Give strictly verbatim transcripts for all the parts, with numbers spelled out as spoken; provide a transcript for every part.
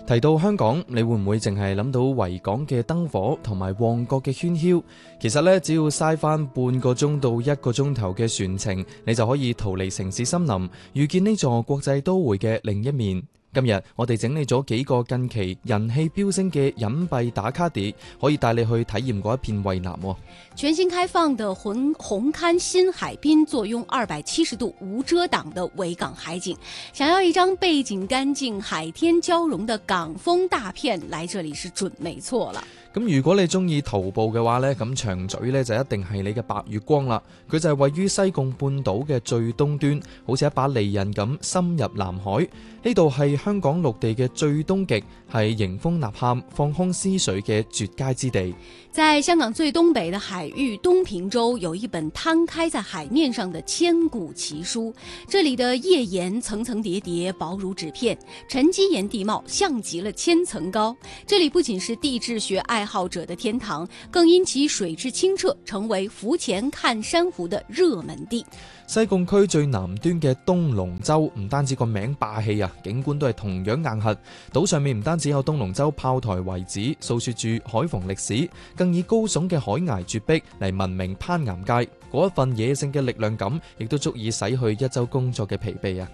提到香港，你會唔會淨係諗到維港嘅燈火同埋旺角嘅喧囂？其實咧，只要嘥翻半個鐘到一個鐘頭嘅船程，你就可以逃離城市森林，遇見呢座國際都會嘅另一面。今日我哋整理咗幾個近期人氣飆升嘅隱蔽打卡點，可以帶你去體驗嗰一片蔚藍。 全新開放的紅紅磡新海濱，坐擁二百七十度無遮擋的維港海景，想要一張背景乾淨、海天交融的港風大片，來這裡是準沒錯了。 咁如果你中意徒步嘅話呢，咁長咀呢就一定係你嘅白月光啦。佢就係位於西貢半島嘅最東端，好似一把利刃咁深入南海。呢度係香港陸地嘅最東極，係迎風吶喊、放空思緒嘅絕佳之地。 在香港最東北的海域東平洲，有一本攤開在海面上的千古奇書。這裡的頁岩層層疊疊，薄如紙片，沉積岩地貌像極了千層高。這裡不僅是地質學愛好者的天堂，更因其水質清澈，成為浮潛看珊瑚的熱門地。 西貢區最南端嘅東龍洲，唔單止個名霸氣啊，景觀都係同樣硬核。島上面唔單止有東龍洲炮台遺址，訴說住海防歷史，更以高聳嘅海崖絕壁嚟聞名攀岩界。嗰一份野性嘅力量感，亦都足以洗去一周工作嘅疲憊啊！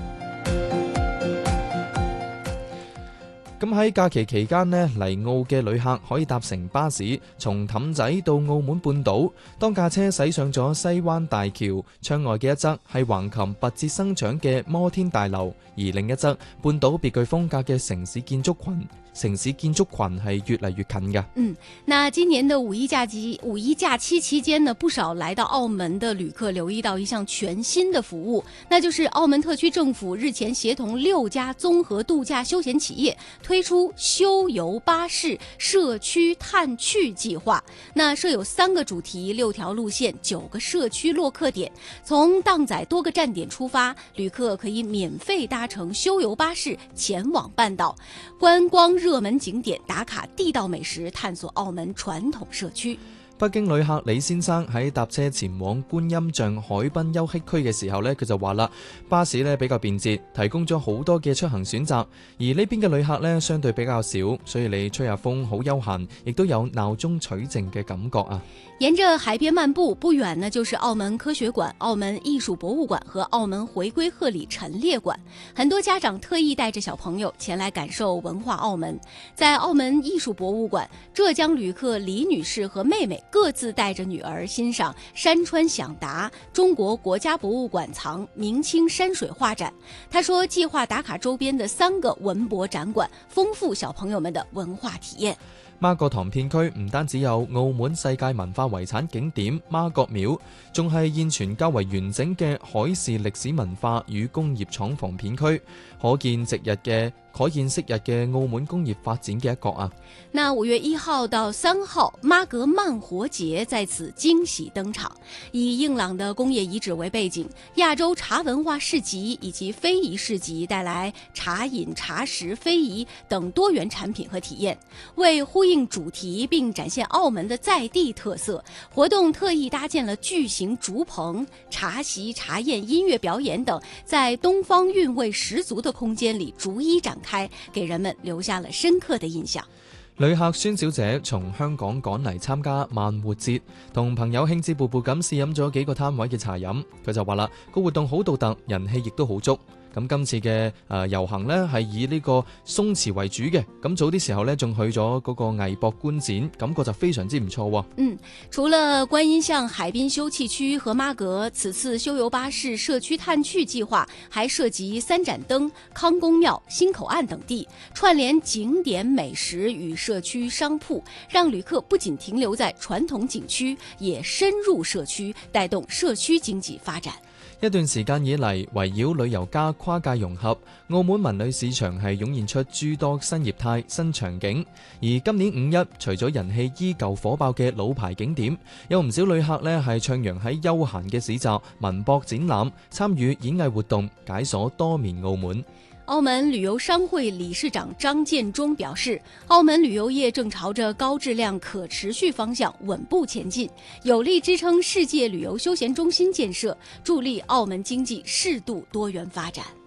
咁喺假期期間呢，嚟澳嘅旅客可以搭乘巴士，從氹仔到澳門半島。當架車駛上咗西灣大橋，窗外嘅一側係橫琴拔節生長嘅摩天大樓，而另一側半島別具風格嘅城市建築群。城市建築群係越嚟越近嘅。 嗯，那今年的五一假期，五一假期期間呢，不少來到澳門的旅客留意到一項全新的服務，那就是澳門特區政府日前協同六家綜合度假休閒企業推出休遊巴士社區探趣計劃。那設有三個主題、六條路線、九個社區落客點，從蕩仔多個站點出發，旅客可以免費搭乘休遊巴士前往半島觀光熱門景點，打卡地道美食，探索澳門傳統社區。 北京旅客李先生喺搭車前往觀音像海濱休憩區嘅時候呢，佢就話啦，巴士呢比較便捷，提供咗好多嘅出行選擇，而呢邊嘅旅客呢相對比較少，所以你吹下風好悠閒，亦都有鬧中取靜嘅感覺啊。 沿着海邊漫步，不遠呢就是澳門科學館、澳門藝術博物館和澳門回歸賀禮陳列館。很多家長特意帶着小朋友前來感受文化澳門。在澳門藝術博物館，浙江旅客李女士和妹妹各自帶着女兒欣賞山川響達中國國家博物館藏明清山水畫展。她說計劃打卡周邊的三個文博展館，豐富小朋友們的文化體驗。 媽閣塘片區唔單止有澳門世界文化遺產景點媽閣廟，仲係現存較為完整嘅海事歷史文化與工業廠房片區，可見昔日嘅可見昔日嘅澳門工業發展嘅一角啊！ 那五月一號到三號，媽閣慢活節在此驚喜登場，以硬朗的工業遺址為背景，亞洲茶文化市集以及非遺市集帶來茶飲、茶食、非遺等多元產品和體驗，為呼應主題並展現澳門的在地特色，活動特意搭建了巨型竹棚、茶席、茶宴、音樂表演等，在東方韻味十足的空間裏逐一展開，給人們留下了深刻的印象。 旅客孫小姐從香港趕嚟參加慢活節，同朋友興致勃勃咁試飲咗幾個攤位嘅茶飲。佢就話啦，個活動好獨特，人氣亦都好足。咁今次嘅誒遊行呢係以呢個宋詞為主嘅，咁早啲時候呢仲去咗嗰個藝博觀展，感覺就非常之唔錯喎。 嗯，除了觀音像海濱休憩區和媽閣，此次休遊巴士社區探趣計劃還涉及三盞燈、康公廟、新口岸等地，串聯景點美食與社區商鋪，讓旅客不僅停留在傳統景區，也深入社區，帶動社區經濟發展。 一段時間以嚟，圍繞旅遊加跨界融合，澳門文旅市場係湧現出諸多新業態、新場景。而今年五一，除咗人氣依舊火爆嘅老牌景點，有唔少旅客呢係徜徉喺休閒嘅市集、文博展覽，參與演藝活動，解鎖多面澳門。 澳門旅遊商會理事長張建中表示，澳門旅遊業正朝着高質量可持續方向穩步前進，有力支撐世界旅遊休閒中心建設，助力澳門經濟適度多元發展。